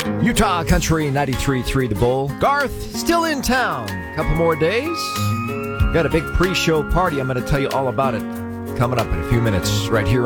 Utah Country 93.3 The Bull. Garth, still in town. Couple more days. Got a big pre-show party. I'm going to tell you all about it coming up in a few minutes right here